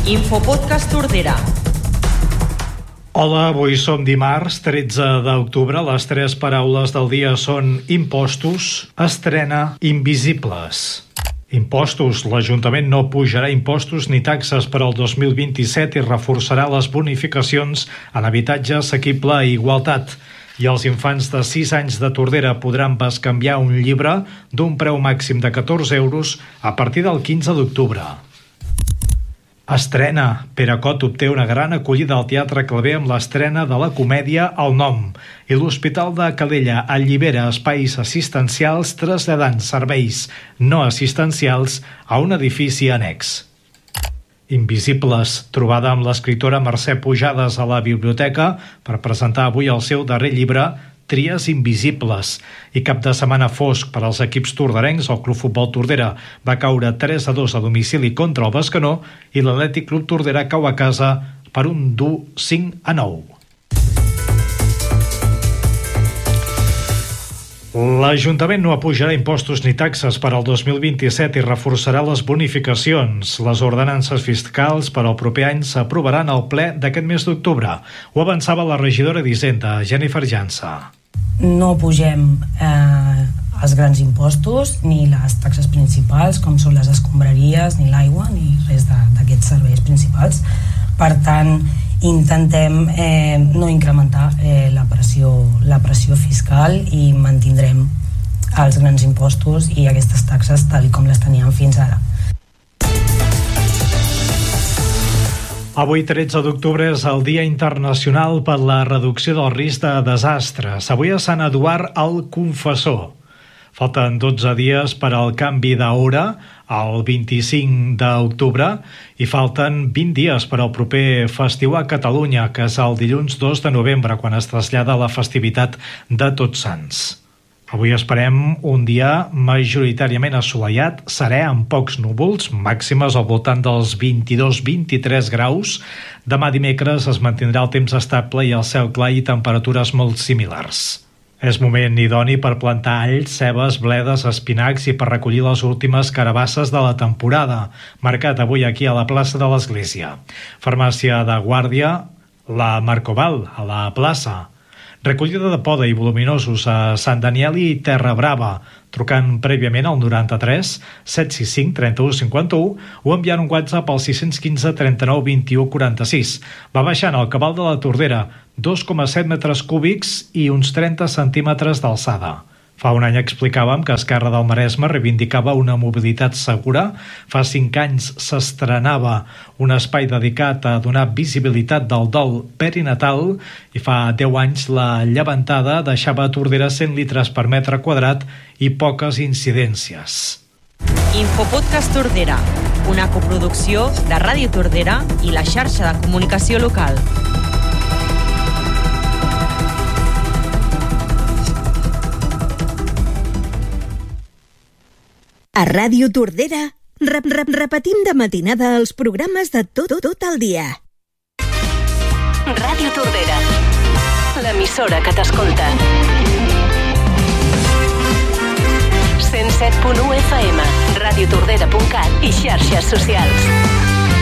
Infopodcast Tordera. Hola, avui som dimarts, 13 d'octubre. Les 3 paraules del dia són impostos, estrena, invisibles. Impostos. L'Ajuntament no pujarà impostos ni taxes per al 2027 i reforçarà les bonificacions en habitatge assequible i igualtat. I els infants de 6 anys de Tordera podran bescanviar un llibre d'un preu màxim de 14 euros a partir del 15 d'octubre. Estrena. Pere Cot obté una gran acollida al Teatre Clavé amb l'estrena de la comèdia El Nom, i l'Hospital de Calella allibera espais assistencials traslladant serveis no assistencials a un edifici annex. Invisibles. Trobada amb l'escriptora Mercè Pujades a la biblioteca per presentar avui el seu darrer llibre, Tries invisibles. I cap de setmana fosc per als equips torderencs. El Club Futbol Tordera va caure 3-2 a domicili contra el Bescanó i l'Atlètic Club Tordera cau a casa per un dur 5-9. L'Ajuntament no apujarà impostos ni taxes per al 2027 i reforçarà les bonificacions. Les ordenances fiscals per al proper any s'aprovaran al ple d'aquest mes d'octubre. Ho avançava la regidora d'Hisenda, Jennifer Llança. No pugem els grans impostos ni les taxes principals, com són les escombraries, ni l'aigua, ni res d'aquests serveis principals. Per tant, intentem no incrementar la pressió fiscal i mantindrem els grans impostos i aquestes taxes tal com les teníem fins ara. Avui, 13 d'octubre, és el Dia Internacional per la Reducció del Risc de Desastres. Avui a Sant Eduard el Confessor. Falten 12 dies per al canvi d'hora, el 25 d'octubre, i falten 20 dies per al proper festiu a Catalunya, que és el dilluns 2 de novembre, quan es trasllada la festivitat de Tots Sants. Avui esperem un dia majoritàriament assolellat, serè amb pocs núvols, màximes al voltant dels 22-23 graus. Demà dimecres es mantindrà el temps estable i el cel clar i temperatures molt similars. És moment idoni per plantar alls, cebes, bledes, espinacs i per recollir les últimes carabasses de la temporada, marcat avui aquí a la plaça de l'Església. Farmàcia de Guàrdia, la Marcoval, a la plaça. Recollida de poda i voluminosos a Sant Daniel i Terra Brava, trucant prèviament al 93 765 31 51 o enviant un WhatsApp al 615 39 21 46. Va baixant el cabal de la Tordera, 2,7 metres cúbics i uns 30 centímetres d'alçada. Fa un any explicàvem que Esquerra del Maresme reivindicava una mobilitat segura. Fa 5 anys s'estrenava un espai dedicat a donar visibilitat del dol perinatal i fa 10 anys la llevantada deixava a Tordera 100 litres per metre quadrat i poques incidències. Infopodcast Tordera, una coproducció de Ràdio Tordera i la xarxa de comunicació local. A Ràdio Tordera repetim de matinada els programes de tot el dia. Ràdio Tordera, l'emissora que t'escolta. 107.1 FM, radiotordera.cat i xarxes socials.